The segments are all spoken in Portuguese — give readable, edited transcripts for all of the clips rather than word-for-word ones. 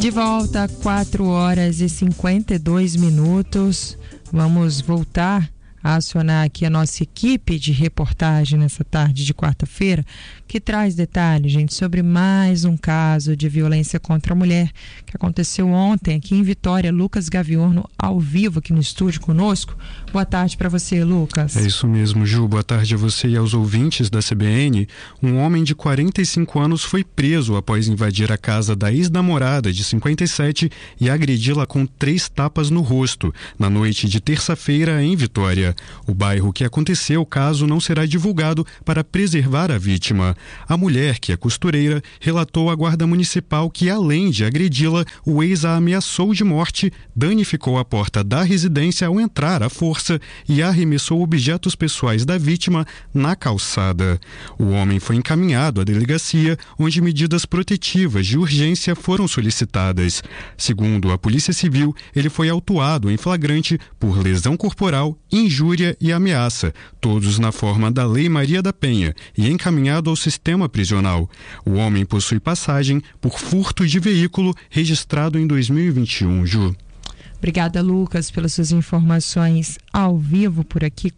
De volta, 4h52. Vamos voltar a acionar aqui a nossa equipe de reportagem nessa tarde de quarta-feira, que traz detalhes, gente, sobre mais um caso de violência contra a mulher que aconteceu ontem aqui em Vitória. Lucas Gaviorno, ao vivo aqui no estúdio conosco. Boa tarde para você, Lucas. É isso mesmo, Ju. Boa tarde a você e aos ouvintes da CBN. Um homem de 45 anos foi preso após invadir a casa da ex-namorada de 57 e agredi-la com 3 tapas no rosto, na noite de terça-feira em Vitória. O bairro que aconteceu o caso não será divulgado para preservar a vítima. A mulher, que é costureira, relatou à guarda municipal que, além de agredi-la, o ex a ameaçou de morte, danificou a porta da residência ao entrar à força e arremessou objetos pessoais da vítima na calçada. O homem foi encaminhado à delegacia, onde medidas protetivas de urgência foram solicitadas. Segundo a Polícia Civil, ele foi autuado em flagrante por lesão corporal, injúria e ameaça, todos na forma da Lei Maria da Penha, e encaminhado ao sistema prisional. O homem possui passagem por furto de veículo registrado em 2021, Ju. Obrigada, Lucas, pelas suas informações ao vivo por aqui,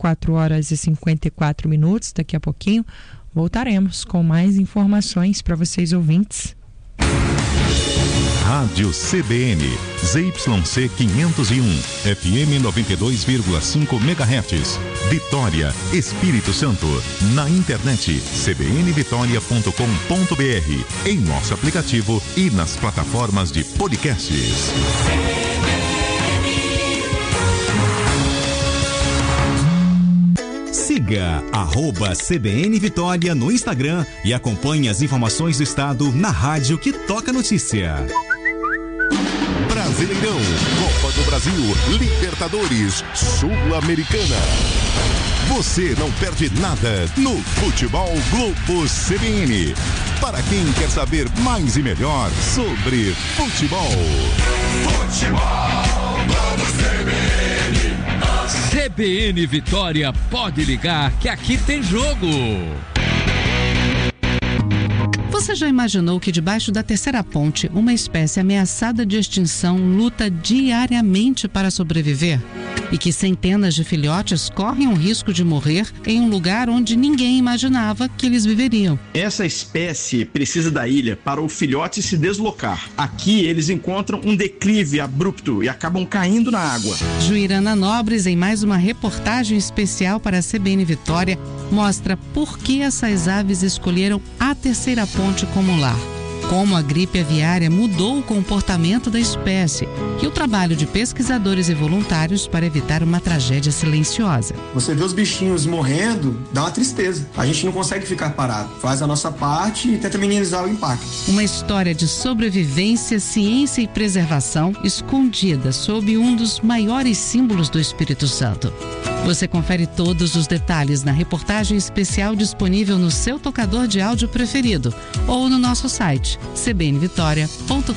4h54. Daqui a pouquinho voltaremos com mais informações para vocês, ouvintes. Rádio CBN, ZYC 501, FM 92,5 MHz, Vitória, Espírito Santo. Na internet, cbnvitoria.com.br, em nosso aplicativo e nas plataformas de podcasts. Siga @CBN Vitória no Instagram e acompanhe as informações do estado na rádio que toca notícia. Brasileirão, Copa do Brasil, Libertadores, Sul-Americana. Você não perde nada no Futebol Globo CBN. Para quem quer saber mais e melhor sobre futebol. Futebol Globo CBN. CBN Vitória, pode ligar que aqui tem jogo. Você já imaginou que debaixo da terceira ponte, uma espécie ameaçada de extinção luta diariamente para sobreviver? E que centenas de filhotes correm o risco de morrer em um lugar onde ninguém imaginava que eles viveriam. Essa espécie precisa da ilha para o filhote se deslocar. Aqui eles encontram um declive abrupto e acabam caindo na água. Juirana Nobres, em mais uma reportagem especial para a CBN Vitória, mostra por que essas aves escolheram a terceira ponte como lar, como a gripe aviária mudou o comportamento da espécie e o trabalho de pesquisadores e voluntários para evitar uma tragédia silenciosa. Você vê os bichinhos morrendo, dá uma tristeza. A gente não consegue ficar parado. Faz a nossa parte e tenta minimizar o impacto. Uma história de sobrevivência, ciência e preservação escondida sob um dos maiores símbolos do Espírito Santo. Você confere todos os detalhes na reportagem especial disponível no seu tocador de áudio preferido ou no nosso site cbnvitoria.com.br.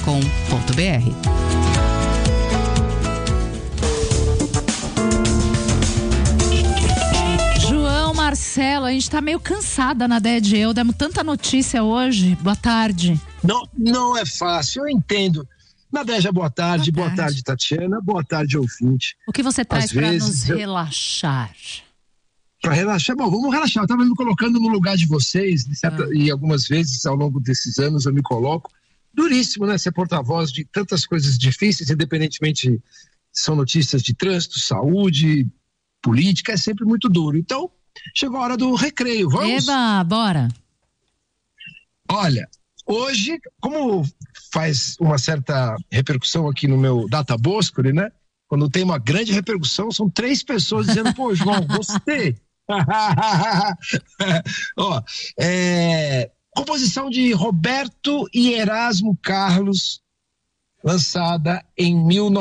João, Marcelo, a gente tá meio cansada na DED. Demos tanta notícia hoje. Boa tarde. Não é fácil, eu entendo. Nadeja, boa tarde, Tatiana, boa tarde, ouvinte. O que você traz para nos relaxar? Para relaxar? Bom, vamos relaxar. Eu estava me colocando no lugar de vocês, e algumas vezes ao longo desses anos eu me coloco. Duríssimo, né? Ser porta-voz de tantas coisas difíceis, independentemente se são notícias de trânsito, saúde, política, é sempre muito duro. Então, chegou a hora do recreio, vamos? Eba, bora! Olha, hoje, como faz uma certa repercussão aqui no meu Data Boscoli, né? Quando tem uma grande repercussão, são 3 pessoas dizendo, pô, João, gostei. Ó, composição de Roberto e Erasmo Carlos, lançada em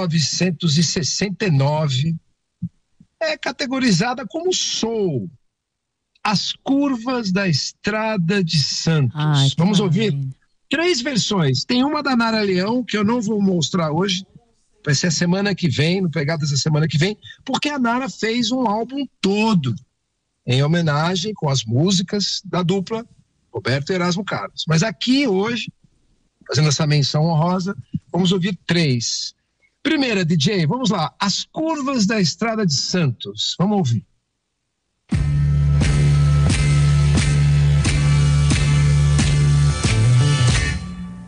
1969, é categorizada como soul. As Curvas da Estrada de Santos. Vamos ouvir 3 versões. Tem uma da Nara Leão, que eu não vou mostrar hoje, vai ser a semana que vem, no Pegadas da semana que vem, porque a Nara fez um álbum todo em homenagem com as músicas da dupla Roberto e Erasmo Carlos. Mas aqui hoje fazendo essa menção honrosa. Vamos ouvir 3. Primeira, DJ, vamos lá. As curvas da Estrada de Santos. Vamos ouvir.